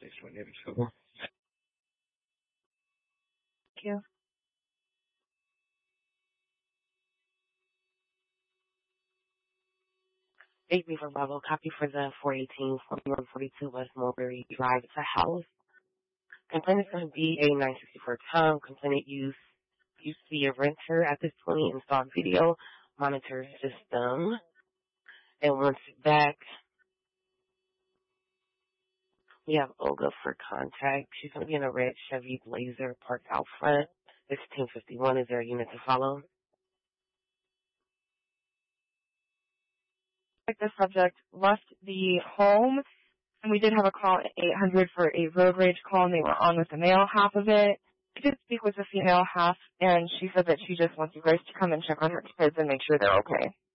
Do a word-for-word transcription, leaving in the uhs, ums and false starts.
Thanks for having trouble. Thank you. eight Beaver Bravo, copy for the four eighteen forty-one forty-two West Mulberry Drive. It's a house. Complainant is going to be a nine sixty-four Tom. Complainant use used to be a renter at this point. Installed video monitor system. And once back, we have Olga for contact. She's going to be in a red Chevy Blazer parked out front. sixteen fifty-one. Is there a unit to follow? The subject left the home, and we did have a call at eight hundred for a road rage call, and they were on with the male half of it. I did speak with the female half, and she said that she just wants you guys to come and check on her kids and make sure they're okay.